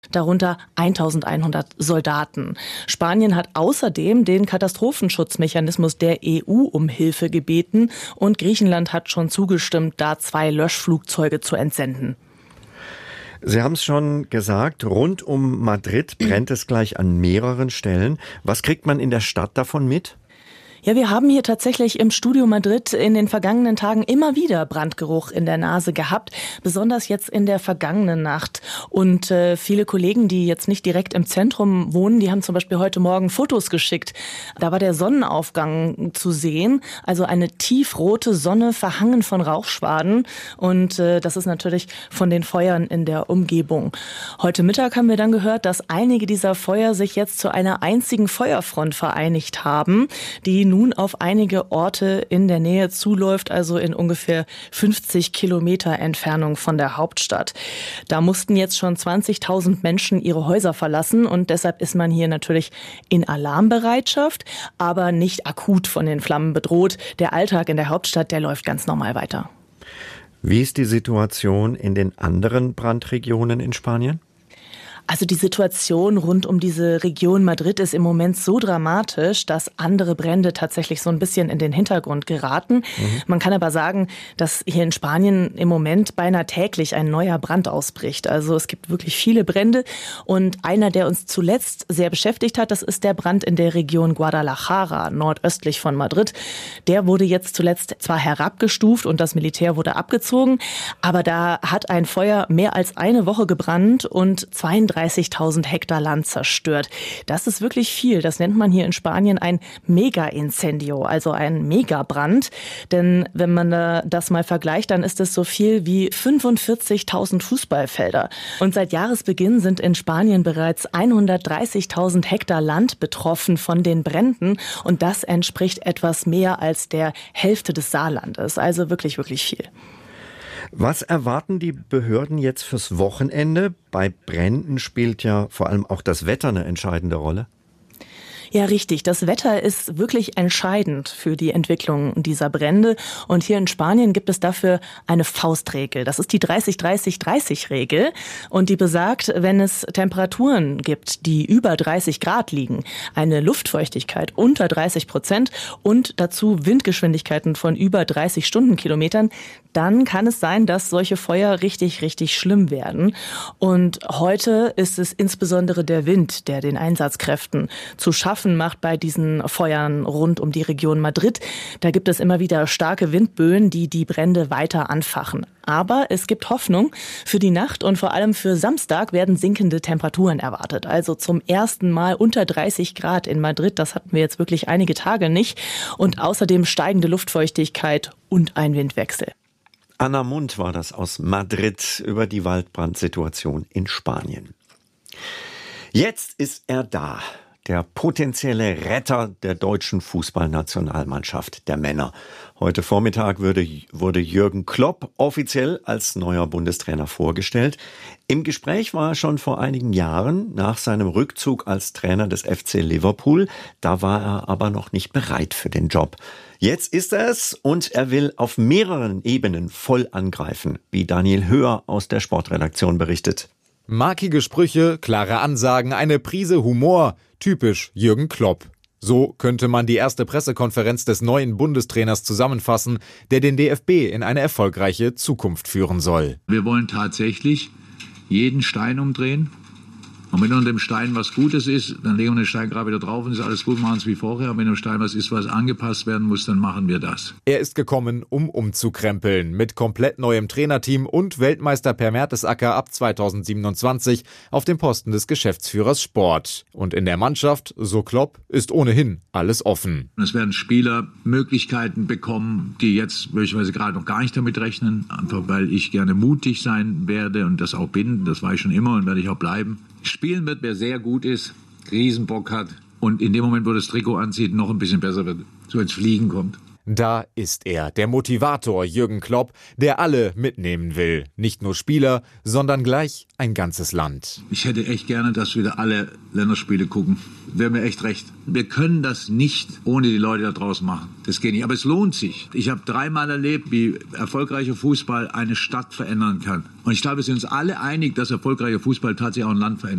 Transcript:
darunter 1100 Soldaten. Spanien hat außerdem den Katastrophenschutzmechanismus der EU um Hilfe gebeten und Griechenland hat schon zugestimmt, da 2 Löschflugzeuge zu entsenden. Sie haben es schon gesagt, rund um Madrid brennt es gleich an mehreren Stellen. Was kriegt man in der Stadt davon mit? Ja, wir haben hier tatsächlich im Studio Madrid in den vergangenen Tagen immer wieder Brandgeruch in der Nase gehabt, besonders jetzt in der vergangenen Nacht. Und viele Kollegen, die jetzt nicht direkt im Zentrum wohnen, die haben zum Beispiel heute Morgen Fotos geschickt. Da war der Sonnenaufgang zu sehen, also eine tiefrote Sonne verhangen von Rauchschwaden. Und das ist natürlich von den Feuern in der Umgebung. Heute Mittag haben wir dann gehört, dass einige dieser Feuer sich jetzt zu einer einzigen Feuerfront vereinigt haben, die nun auf einige Orte in der Nähe zuläuft, also in ungefähr 50 Kilometer Entfernung von der Hauptstadt. Da mussten jetzt schon 20.000 Menschen ihre Häuser verlassen und deshalb ist man hier natürlich in Alarmbereitschaft, aber nicht akut von den Flammen bedroht. Der Alltag in der Hauptstadt, der läuft ganz normal weiter. Wie ist die Situation in den anderen Brandregionen in Spanien? Also die Situation rund um diese Region Madrid ist im Moment so dramatisch, dass andere Brände tatsächlich so ein bisschen in den Hintergrund geraten. Man kann aber sagen, dass hier in Spanien im Moment beinahe täglich ein neuer Brand ausbricht. Also es gibt wirklich viele Brände und einer, der uns zuletzt sehr beschäftigt hat, das ist der Brand in der Region Guadalajara, nordöstlich von Madrid. Der wurde jetzt zuletzt zwar herabgestuft und das Militär wurde abgezogen, aber da hat ein Feuer mehr als eine Woche gebrannt und 32.000 Hektar Land zerstört. Das ist wirklich viel. Das nennt man hier in Spanien ein Mega-Incendio, also ein Megabrand. Denn wenn man das mal vergleicht, dann ist es so viel wie 45.000 Fußballfelder. Und seit Jahresbeginn sind in Spanien bereits 130.000 Hektar Land betroffen von den Bränden. Und das entspricht etwas mehr als der Hälfte des Saarlandes. Also wirklich, wirklich viel. Was erwarten die Behörden jetzt fürs Wochenende? Bei Bränden spielt ja vor allem auch das Wetter eine entscheidende Rolle. Ja, richtig. Das Wetter ist wirklich entscheidend für die Entwicklung dieser Brände. Und hier in Spanien gibt es dafür eine Faustregel. Das ist die 30-30-30-Regel. Und die besagt, wenn es Temperaturen gibt, die über 30 Grad liegen, eine Luftfeuchtigkeit unter 30% und dazu Windgeschwindigkeiten von über 30 Stundenkilometern, dann kann es sein, dass solche Feuer richtig, richtig schlimm werden. Und heute ist es insbesondere der Wind, der den Einsatzkräften zu schaffen macht bei diesen Feuern rund um die Region Madrid. Da gibt es immer wieder starke Windböen, die die Brände weiter anfachen. Aber es gibt Hoffnung. Für die Nacht und vor allem für Samstag werden sinkende Temperaturen erwartet. Also zum ersten Mal unter 30 Grad in Madrid. Das hatten wir jetzt wirklich einige Tage nicht. Und außerdem steigende Luftfeuchtigkeit und ein Windwechsel. Anna Mund war das aus Madrid über die Waldbrandsituation in Spanien. Jetzt ist er da. Der potenzielle Retter der deutschen Fußballnationalmannschaft der Männer. Heute Vormittag wurde Jürgen Klopp offiziell als neuer Bundestrainer vorgestellt. Im Gespräch war er schon vor einigen Jahren nach seinem Rückzug als Trainer des FC Liverpool. Da war er aber noch nicht bereit für den Job. Jetzt ist er es und er will auf mehreren Ebenen voll angreifen, wie Daniel Höher aus der Sportredaktion berichtet. Markige Sprüche, klare Ansagen, eine Prise Humor. Typisch Jürgen Klopp. So könnte man die erste Pressekonferenz des neuen Bundestrainers zusammenfassen, der den DFB in eine erfolgreiche Zukunft führen soll. Wir wollen tatsächlich jeden Stein umdrehen. Und wenn unter dem Stein was Gutes ist, dann legen wir den Stein gerade wieder drauf und ist alles gut, machen es wie vorher. Und wenn unter dem Stein was ist, was angepasst werden muss, dann machen wir das. Er ist gekommen, um umzukrempeln. Mit komplett neuem Trainerteam und Weltmeister Per Mertesacker ab 2027 auf dem Posten des Geschäftsführers Sport. Und in der Mannschaft, so Klopp, ist ohnehin alles offen. Es werden Spieler Möglichkeiten bekommen, die jetzt möglicherweise gerade noch gar nicht damit rechnen. Einfach weil ich gerne mutig sein werde und das auch bin. Das war ich schon immer und werde ich auch bleiben. Spielen wird, wer sehr gut ist, Riesenbock hat und in dem Moment, wo das Trikot anzieht, noch ein bisschen besser wird, so ins Fliegen kommt. Da ist er, der Motivator Jürgen Klopp, der alle mitnehmen will. Nicht nur Spieler, sondern gleich ein ganzes Land. Ich hätte echt gerne, dass wieder alle Länderspiele gucken. Wäre mir echt recht. Wir können das nicht ohne die Leute da draußen machen. Das geht nicht. Aber es lohnt sich. Ich habe 3-mal erlebt, wie erfolgreicher Fußball eine Stadt verändern kann. Und ich glaube, wir sind uns alle einig, dass erfolgreicher Fußball tatsächlich auch ein Land verändert.